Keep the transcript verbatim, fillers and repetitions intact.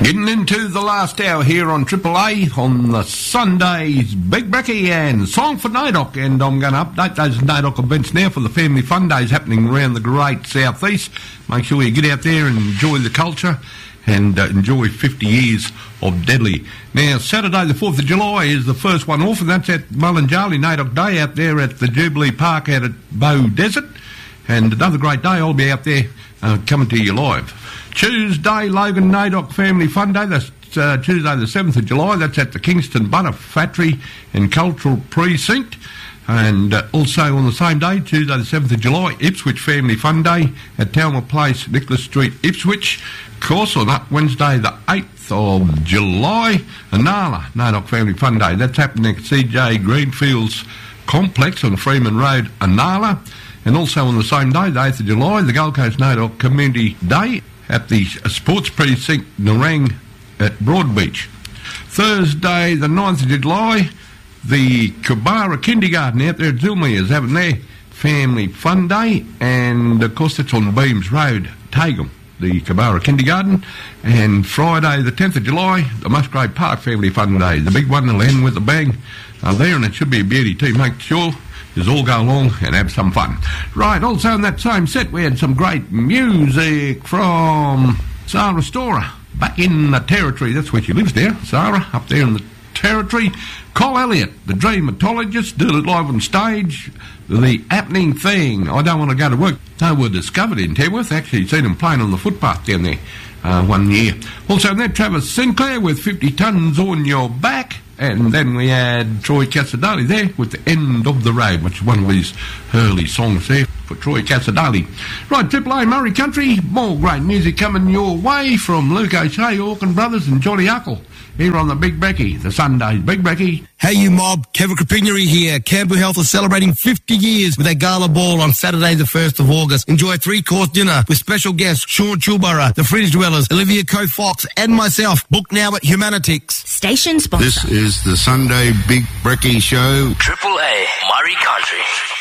Getting into the last hour here on Triple A on the Sunday's Big Brekkie and Song for Naidoc, and I'm going to update those Naidoc events now for the Family Fun Days happening around the great southeast. Make sure you get out there and enjoy the culture and uh, enjoy fifty years of Deadly. Now, Saturday the fourth of July is the first one off, and that's at Mullinjali Naidoc Day out there at the Jubilee Park out at Bow Desert. And another great day. I'll be out there uh, coming to you live. Tuesday, Logan Naidoc Family Fun Day. That's uh, Tuesday the seventh of July. That's at the Kingston Butter Factory and Cultural Precinct. And uh, also on the same day, Tuesday the seventh of July, Ipswich Family Fun Day at Talma Place, Nicholas Street, Ipswich. Of course, on that Wednesday the eighth of July, Inala Naidoc Family Fun Day. That's happening at C J Greenfields Complex on Freeman Road, Inala. And also on the same day, the eighth of July, the Gold Coast Naidoc Community Day at the Sports Precinct Nerang at Broadbeach. Thursday, the ninth of July, the Kubara Kindergarten out there at Zilmere is having their Family Fun Day, and of course that's on Beams Road, Tagum, the Kubara Kindergarten. And Friday, the tenth of July, the Musgrave Park Family Fun Day, the big one will end with a bang uh, there, and it should be a beauty too. Make sure just all go along and have some fun. Right, also in that same set we had some great music from Sarah Storer, back in the Territory. That's where she lives now, Sarah, up there in the Territory. Cole Elliott, the Dreamatologist, did it live on stage. The Happening Thing, I Don't Want to Go to Work. They were discovered in Tamworth. Actually seen them playing on the footpath down there uh, one year. Also in that, Travis Sinclair with fifty Tons on Your Back. And then we had Troy Casadali there with The End of the Road, which is one of his early songs there for Troy Casadali. Right, Triple A Murray Country, more great music coming your way from Luke O'Shea, Orkin Brothers and Johnny Huckle here on the Big Brekkie, the Sunday's Big Brekkie. Hey you mob, Kevin Krapinuri here. Campbell Health is celebrating fifty years with a gala ball on Saturday the first of August. Enjoy a three-course dinner with special guests Sean Chulborough, the Fringe Dwellers, Olivia Coe-Fox and myself. Book now at Humanitix. Station sponsor. This is the Sunday Big Brekkie Show. Triple A Murray Country.